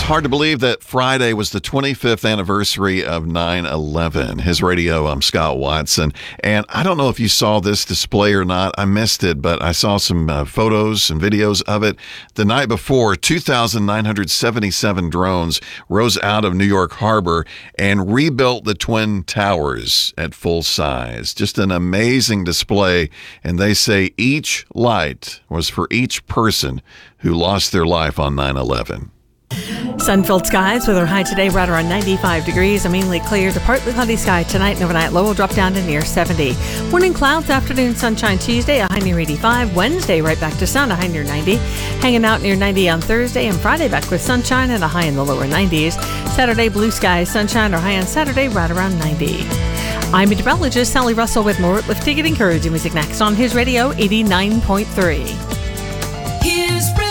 hard to believe that Friday was the 25th anniversary of 9/11. His Radio, I'm Scott Watson. And I don't know if you saw this display or not. I missed it, but I saw some photos and videos of it. The night before, 2,977 drones rose out of New York Harbor and rebuilt the Twin Towers at full size. Just an amazing display. And they say each light was for each person who lost their life on 9/11. Sun-filled skies with our high today right around 95 degrees. A mainly clear to partly cloudy sky tonight and overnight low will drop down to near 70. Morning clouds, afternoon sunshine Tuesday, a high near 85. Wednesday right back to sun, a high near 90. Hanging out near 90 on Thursday, and Friday back with sunshine and a high in the lower 90s. Saturday blue skies, sunshine or high on Saturday right around 90. I'm meteorologist Sally Russell with more uplifting and encouraging music next on His Radio 89.3. His Radio.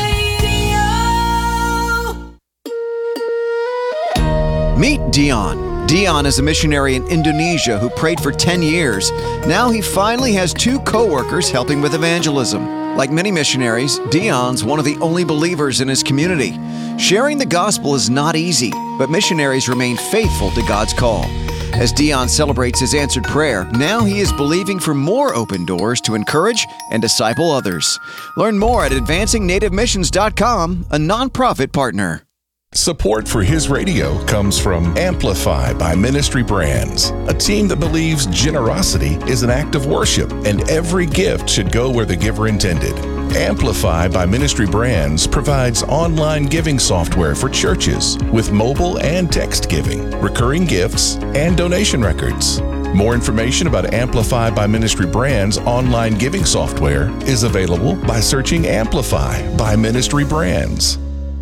Meet Dion. Dion is a missionary in Indonesia who prayed for 10 years. Now he finally has 2 co-workers helping with evangelism. Like many missionaries, Dion's one of the only believers in his community. Sharing the gospel is not easy, but missionaries remain faithful to God's call. As Dion celebrates his answered prayer, now he is believing for more open doors to encourage and disciple others. Learn more at advancingNativeMissions.com, a nonprofit partner. Support for His Radio comes from Amplify by Ministry Brands, a team that believes generosity is an act of worship and every gift should go where the giver intended. Amplify by Ministry Brands provides online giving software for churches with mobile and text giving, recurring gifts, and donation records. More information about Amplify by Ministry Brands' online giving software is available by searching Amplify by Ministry Brands.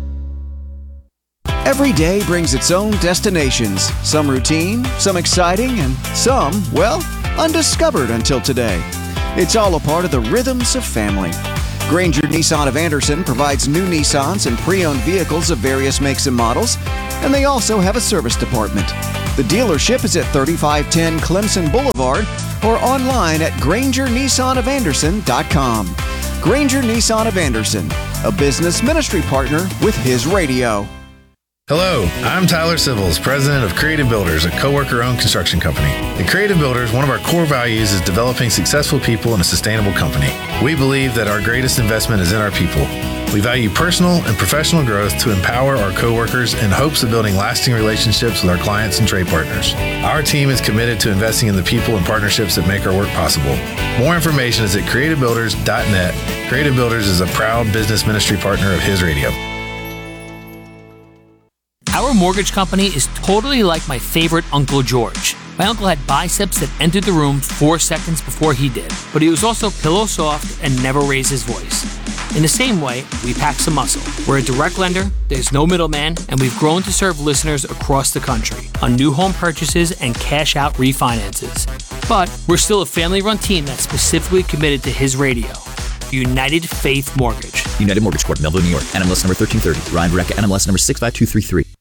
Every day brings its own destinations, some routine, some exciting, and some, well, undiscovered until today. It's all a part of the rhythms of family. Granger Nissan of Anderson provides new Nissans and pre-owned vehicles of various makes and models, and they also have a service department. The dealership is at 3510 Clemson Boulevard or online at GrangerNissanOfAnderson.com. Granger Nissan of Anderson, a business ministry partner with His Radio. Hello, I'm Tyler Sivils, president of Creative Builders, a co-worker-owned construction company. At Creative Builders, one of our core values is developing successful people in a sustainable company. We believe that our greatest investment is in our people. We value personal and professional growth to empower our co-workers in hopes of building lasting relationships with our clients and trade partners. Our team is committed to investing in the people and partnerships that make our work possible. More information is at creativebuilders.net. Creative Builders is a proud business ministry partner of His Radio. Our mortgage company is totally like my favorite Uncle George. My uncle had biceps that entered the room 4 seconds before he did, but he was also pillow soft and never raised his voice. In the same way, we pack some muscle. We're a direct lender, there's no middleman, and we've grown to serve listeners across the country on new home purchases and cash-out refinances. But we're still a family-run team that's specifically committed to His Radio. United Faith Mortgage. United Mortgage Corp., Melville, New York. NMLS number 1330. Ryan Recca, NMLS number 65233.